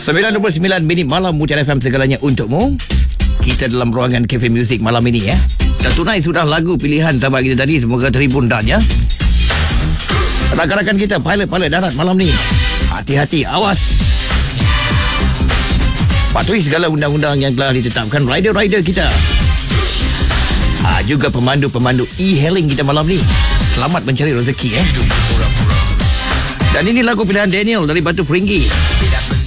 9.29 minit malam, Mutiara FM, segalanya untukmu. Kita dalam ruangan Cafe Music malam ini ya. Dan tunai sudah lagu pilihan sahabat kita tadi. Semoga terhibur dan ya. Rakan-rakan kita pilot darat malam ni, hati-hati, awas. Patuhi segala undang-undang yang telah ditetapkan. Rider-rider kita, juga pemandu-pemandu e-hailing kita malam ni, selamat mencari rezeki. Dan ini lagu pilihan Daniel dari Batu Peringgi.